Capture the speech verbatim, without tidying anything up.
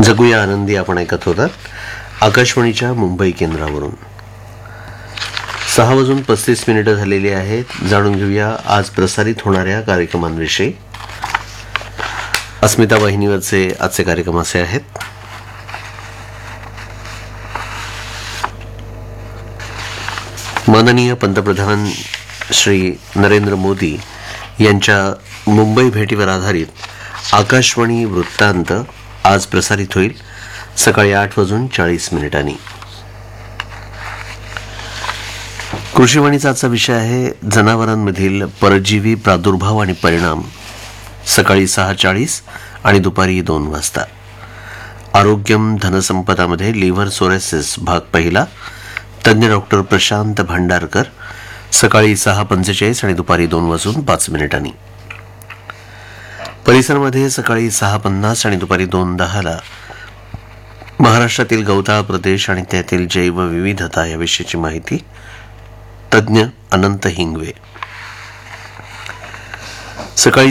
जगूया आनंदी आपण ऐकत होतात आकाशवाणीच्या मुंबई केंद्रावरून. सहा वाजून पस्तीस मिनिटं झालेली आहेत. जाणून घेऊया आज प्रसारित होणाऱ्या कार्यक्रमांविषयी. अस्मिता वाहिनीवरचे आजचे कार्यक्रम असे आहेत. माननीय पंतप्रधान श्री नरेंद्र मोदी यांच्या मुंबई भेटीवर आधारित आकाशवाणी वृत्तांत आज प्रसारित होईल सकाळी आठ वाजून चाळीस मिनिटांनी. कृषीवाणीचा आजचा विषय आहे जनावरांमधील परजीवी प्रादुर्भाव आणि परिणाम, सकाळी सहा चाळीस आणि दुपारी दोन वाजता. आरोग्यम धनसंपदामध्ये लिव्हर सोरेसिस भाग पहिला, तज्ज्ञ डॉक्टर प्रशांत भंडारकर, सकाळी सहा पंचेचाळीस आणि दुपारी दोन वाजून पाच मिनिटांनी. परिसरामध्ये सकाळी सहा पन्नास आणि दुपारी दोन दहाला महाराष्ट्रातील गवताळ प्रदेश आणि त्यातील जैवविविधता याविषयीची माहिती, तज्ज्ञ अनंत हिंगवे. सकाळी